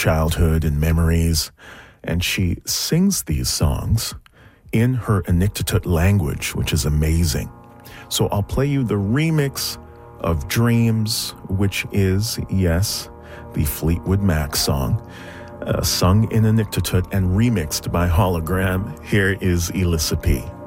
childhood and memories, and she sings these songs in her Inuktitut language, which is amazing. So I'll play you the remix of Dreams, which is, yes, the Fleetwood Mac song, sung in Inuktitut and remixed by Hologram. Here is Elissa P.